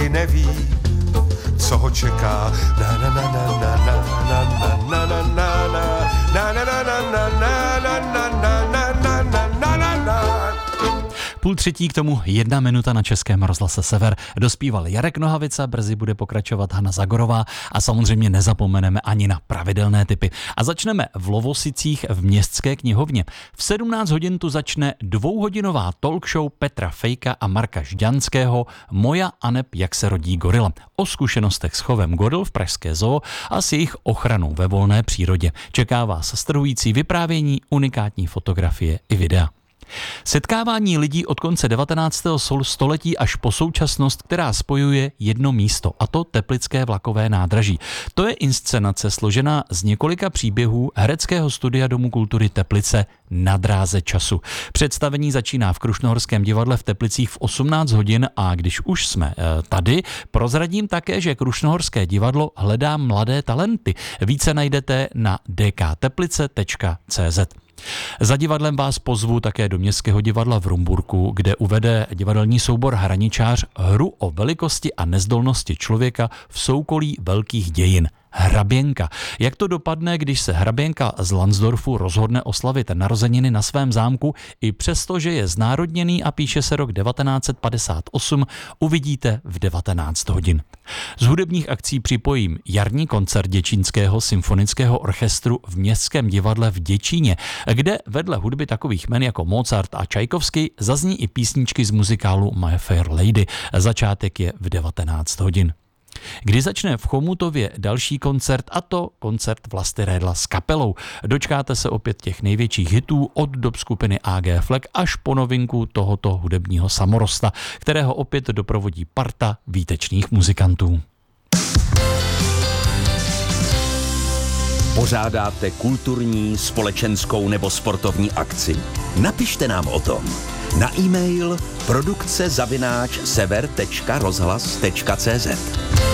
nikdy neví, co ho čeká. Na na na na na na na na na na na na na na na na na. 2:30 k tomu 1 minuta na Českém rozhlase Sever. Dospíval Jarek Nohavica, brzy bude pokračovat Hana Zagorová a samozřejmě nezapomeneme ani na pravidelné tipy. A začneme v Lovosicích v Městské knihovně. V 17 hodin tu začne 2hodinová talk show Petra Fejka a Marka Žďanského Moja aneb jak se rodí gorila. O zkušenostech s chovem goril v pražské zoo a s jejich ochranou ve volné přírodě. Čeká vás strhující vyprávění, unikátní fotografie i videa. Setkávání lidí od konce 19. století až po současnost, která spojuje jedno místo, a to Teplické vlakové nádraží. To je inscenace složená z několika příběhů hereckého studia Domu kultury Teplice Na dráze času. Představení začíná v Krušnohorském divadle v Teplicích v 18 hodin a když už jsme tady, prozradím také, že Krušnohorské divadlo hledá mladé talenty. Více najdete na dkteplice.cz. Za divadlem vás pozvu také do Městského divadla v Rumburku, kde uvede divadelní soubor Hraničář hru o velikosti a nezdolnosti člověka v soukolí velkých dějin. Hraběnka. Jak to dopadne, když se hraběnka z Lansdorfu rozhodne oslavit narozeniny na svém zámku, i přesto, že je znárodněný a píše se rok 1958, uvidíte v 19 hodin. Z hudebních akcí připojím jarní koncert Děčínského symfonického orchestru v Městském divadle v Děčíně, kde vedle hudby takových jmen jako Mozart a Čajkovský zazní i písničky z muzikálu My Fair Lady. Začátek je v 19 hodin. Kdy začne v Chomutově další koncert, a to koncert Vlasty Redla s kapelou. Dočkáte se opět těch největších hitů od dob skupiny AG Fleck až po novinku tohoto hudebního samorosta, kterého opět doprovodí parta výtečných muzikantů. Pořádáte kulturní, společenskou nebo sportovní akci? Napište nám o tom. Na e-mail produkce@sever.rozhlas.cz.